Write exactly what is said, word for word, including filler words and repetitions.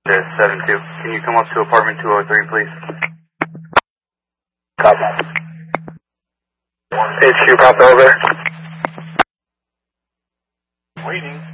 seven two. Can you come up to apartment two oh three, please? Copy. H Q, pop over. Waiting.